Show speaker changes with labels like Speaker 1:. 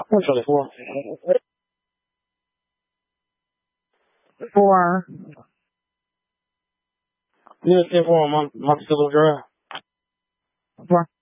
Speaker 1: What's it for?
Speaker 2: For
Speaker 1: You just for my little girl.
Speaker 2: for